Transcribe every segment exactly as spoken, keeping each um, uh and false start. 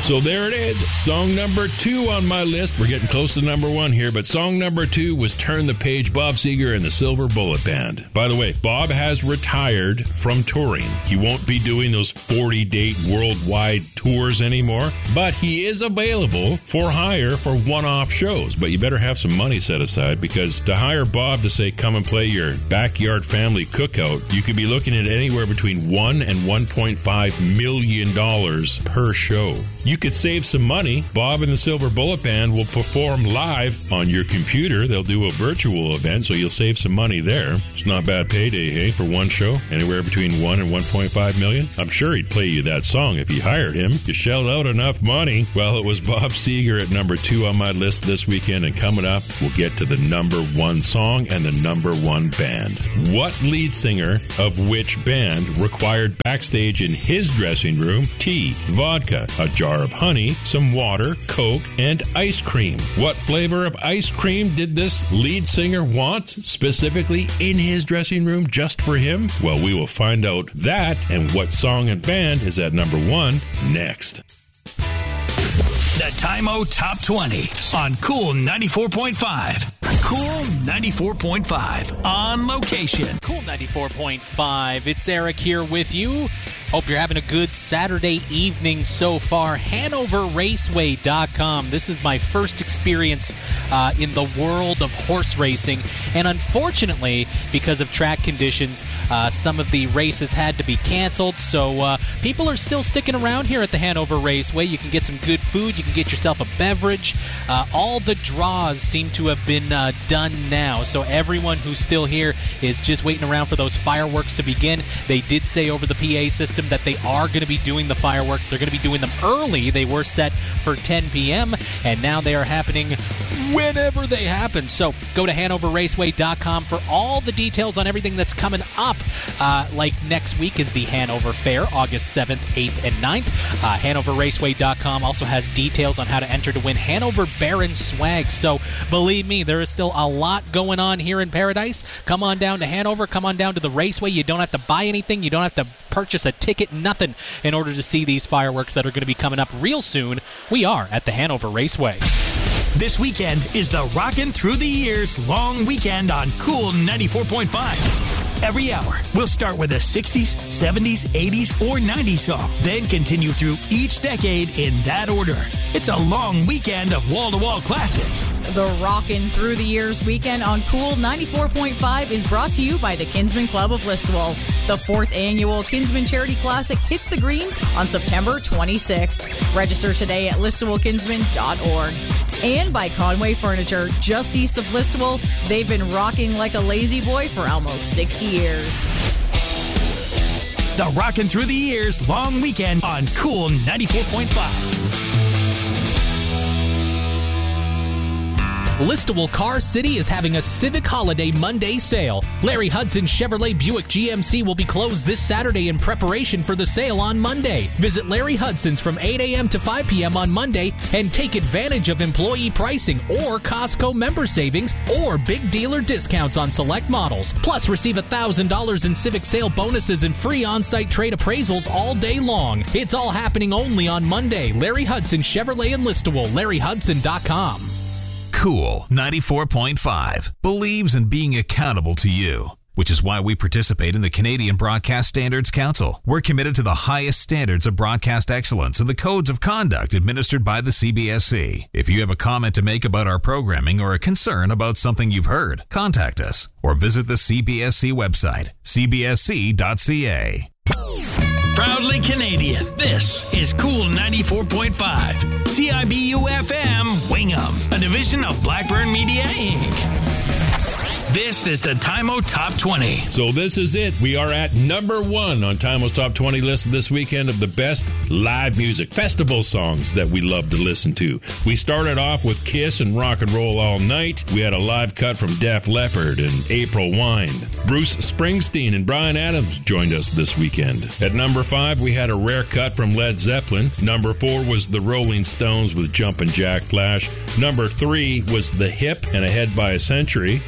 So there it is. Song number two on my list. We're getting close to number one here, but song number two was Turn the Page, Bob Seger and the Silver Bullet Band. By the way, Bob has retired from touring. He won't be doing those forty-date worldwide tours anymore, but he is available for hire for one-off shows. But you better have some money set aside, because to hire Bob to say, come and play your backyard family cookout, you could be looking at anywhere between one and one point five million dollars per show. You could save some money. Bob and the Silver Bullet Band will perform live on your computer. They'll do a virtual event, so you'll save some money there. It's not bad payday, hey, for one show. Anywhere between one and one point five million. I'm sure he'd play you that song if you hired him. You shelled out enough money. Well, it was Bob Seger at number two on my list this weekend, and coming up, we'll get to the number one song and the number one band. What lead singer of which band required backstage in his dressing room tea, vodka, a jar of honey, some water, Coke, and ice cream? What flavor of ice cream did this lead singer want specifically in his dressing room just for him? Well, we will find out that and what song and band is at number one next. The Time-O Top twenty on Cool ninety-four point five. Cool ninety-four point five on location. Cool ninety-four point five. It's Eric here with you. Hope you're having a good Saturday evening so far. Hanover Raceway dot com. This is my first experience uh, in the world of horse racing. And unfortunately, because of track conditions, uh, some of the races had to be canceled. So uh, people are still sticking around here at the Hanover Raceway. You can get some good food. You can get yourself a beverage. Uh, all the draws seem to have been uh, done now. So everyone who's still here is just waiting around for those fireworks to begin. They did say over the P A system that they are going to be doing the fireworks. They're going to be doing them early. They were set for ten p.m. and now they are happening whenever they happen. So go to Hanover Raceway dot com for all the details on everything that's coming up. Uh, like next week is the Hanover Fair, August seventh, eighth, and ninth. Uh, Hanover Raceway dot com also has details on how to enter to win Hanover Baron swag. So believe me, there is still a lot going on here in Paradise. Come on down to Hanover. Come on down to the Raceway. You don't have to buy anything. You don't have to purchase a ticket, nothing, in order to see these fireworks that are going to be coming up real soon. We are at the Hanover Raceway. This weekend is the Rockin' Through the Years long weekend on Cool ninety-four point five. Every hour, we'll start with a sixties, seventies, eighties, or nineties song, then continue through each decade in that order. It's a long weekend of wall-to-wall classics. The Rockin' Through the Years weekend on Cool ninety-four point five is brought to you by the Kinsman Club of Listowel. The fourth annual Kinsman Charity Classic hits the greens on September twenty-sixth. Register today at listowel kinsman dot org. And by Conway Furniture, just east of Listowel. They've been rocking like a lazy boy for almost sixty years. The Rockin' Through the Years long weekend on Cool ninety-four point five. Listowel Car City is having a Civic Holiday Monday sale. Larry Hudson Chevrolet Buick G M C will be closed this Saturday in preparation for the sale on Monday. Visit Larry Hudson's from eight a.m. to five p.m. on Monday and take advantage of employee pricing or Costco member savings or big dealer discounts on select models. Plus, receive one thousand dollars in Civic sale bonuses and free on-site trade appraisals all day long. It's all happening only on Monday. Larry Hudson Chevrolet in Listowel, larry hudson dot com. Cool ninety-four point five believes in being accountable to you, which is why we participate in the Canadian Broadcast Standards Council. We're committed to the highest standards of broadcast excellence and the codes of conduct administered by the C B S C. If you have a comment to make about our programming or a concern about something you've heard, contact us or visit the C B S C website, c b s c dot c a. Proudly Canadian, this is Cool ninety-four point five. C I B U F M, Wingham, a division of Blackburn Media, Incorporated. This is the Time-O Top twenty. So this is it. We are at number one on Time-O's Top twenty list this weekend of the best live music festival songs that we love to listen to. We started off with Kiss and Rock and Roll All Night. We had a live cut from Def Leppard and April Wine. Bruce Springsteen and Bryan Adams joined us this weekend. At number five, we had a rare cut from Led Zeppelin. Number four was the Rolling Stones with Jumpin' Jack Flash. Number three was The Hip and Ahead by a Century. We just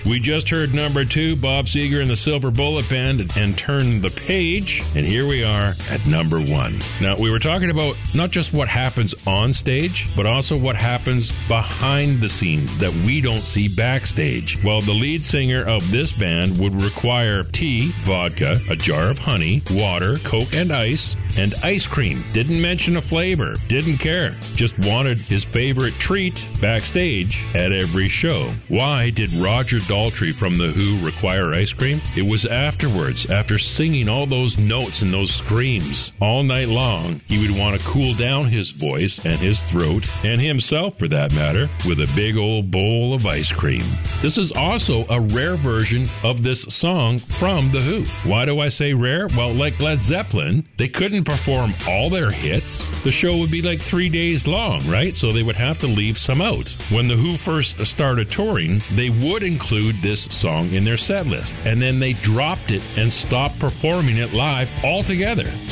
entered number two, Bob Seger and the Silver Bullet Band, and turned the page. And here we are at number one. Now, we were talking about not just what happens on stage, but also what happens behind the scenes that we don't see backstage. Well, the lead singer of this band would require tea, vodka, a jar of honey, water, Coke and ice, and ice cream. Didn't mention a flavor. Didn't care. Just wanted his favorite treat backstage at every show. Why did Roger Daltrey from The Who require ice cream? It was afterwards, after singing all those notes and those screams all night long, he would want to cool down his voice and his throat, and himself for that matter, with a big old bowl of ice cream. This is also a rare version of this song from The Who. Why do I say rare? Well, like Led Zeppelin, they couldn't perform all their hits. The show would be like three days long, right? So they would have to leave some out. When The Who first started touring, they would include this song in their set list, and then they dropped it and stopped performing it live altogether.